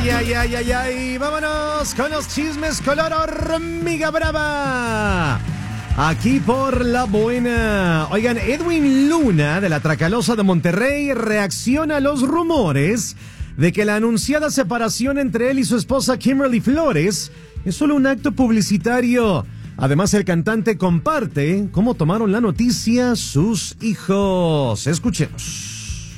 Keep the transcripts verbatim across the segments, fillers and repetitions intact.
Ay, ay, ay, ay, ay. Vámonos con los chismes color hormiga brava. Aquí por La Buena. Oigan, Edwin Luna de la Tracalosa de Monterrey reacciona a los rumores de que la anunciada separación entre él y su esposa Kimberly Flores es solo un acto publicitario. Además, el cantante comparte cómo tomaron la noticia sus hijos. Escuchemos.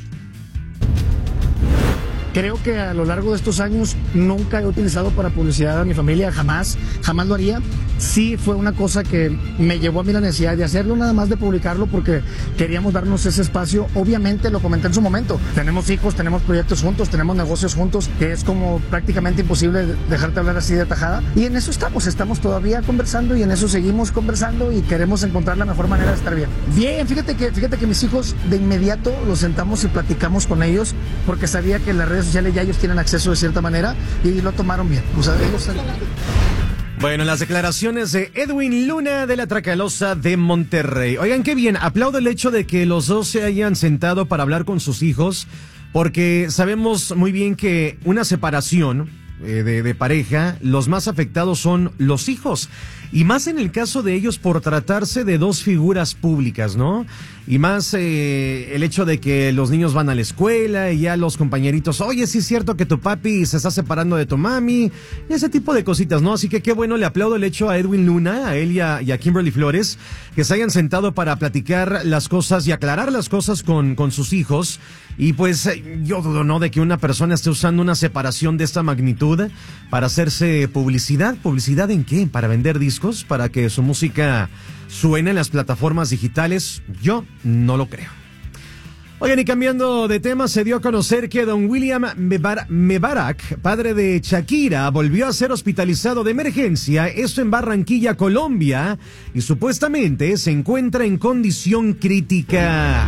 Creo que a lo largo de estos años nunca he utilizado para publicidad a mi familia, jamás, jamás lo haría. Sí fue una cosa que me llevó a mí la necesidad de hacerlo, nada más de publicarlo porque queríamos darnos ese espacio. Obviamente lo comenté en su momento, tenemos hijos, tenemos proyectos juntos, tenemos negocios juntos, que es como prácticamente imposible dejarte hablar así de tajada. Y en eso estamos, estamos todavía conversando y en eso seguimos conversando y queremos encontrar la mejor manera de estar bien. Bien, fíjate que, fíjate que mis hijos de inmediato los sentamos y platicamos con ellos porque sabía que las redes sociales ya ellos tienen acceso de cierta manera y lo tomaron bien. O sea, ellos... Bueno, las declaraciones de Edwin Luna de la Tracalosa de Monterrey. Oigan, qué bien, aplaudo el hecho de que los dos se hayan sentado para hablar con sus hijos, porque sabemos muy bien que una separación eh, de, de pareja, los más afectados son los hijos. Y más en el caso de ellos por tratarse de dos figuras públicas, ¿no? Y más eh, el hecho de que los niños van a la escuela y ya los compañeritos, oye, sí es cierto que tu papi se está separando de tu mami, y ese tipo de cositas, ¿no? Así que qué bueno, le aplaudo el hecho a Edwin Luna, a él y a, y a Kimberly Flores, que se hayan sentado para platicar las cosas y aclarar las cosas con, con sus hijos. Y pues yo dudo, ¿no?, de que una persona esté usando una separación de esta magnitud para hacerse publicidad. ¿Publicidad en qué? ¿Para vender discos? ¿Para que su música suene en las plataformas digitales? Yo no lo creo. Oigan, y cambiando de tema, se dio a conocer que don William Mebar- Mebarak, padre de Shakira, volvió a ser hospitalizado de emergencia, esto en Barranquilla, Colombia, y supuestamente se encuentra en condición crítica.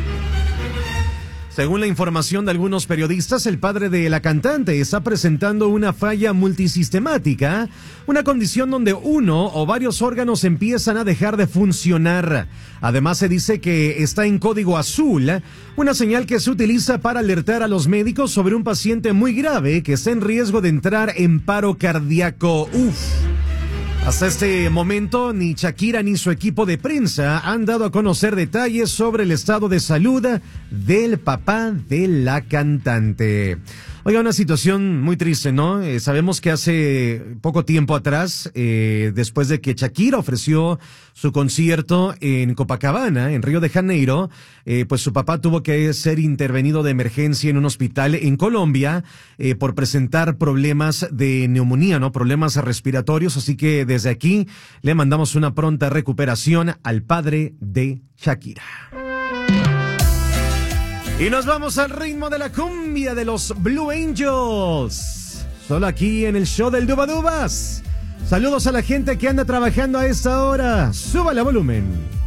Según la información de algunos periodistas, el padre de la cantante está presentando una falla multisistemática, una condición donde uno o varios órganos empiezan a dejar de funcionar. Además, se dice que está en código azul, una señal que se utiliza para alertar a los médicos sobre un paciente muy grave que está en riesgo de entrar en paro cardíaco. Uf. Hasta este momento, ni Shakira ni su equipo de prensa han dado a conocer detalles sobre el estado de salud del papá de la cantante. Oiga, una situación muy triste, ¿no? Eh, sabemos que hace poco tiempo atrás, eh, después de que Shakira ofreció su concierto en Copacabana, en Río de Janeiro, eh, pues su papá tuvo que ser intervenido de emergencia en un hospital en Colombia eh, por presentar problemas de neumonía, ¿no? Problemas respiratorios, así que desde aquí le mandamos una pronta recuperación al padre de Shakira. Y nos vamos al ritmo de la cumbia de los Blue Angels. Solo aquí en el show del Dubadubas. Saludos a la gente que anda trabajando a esta hora. Súbale a volumen.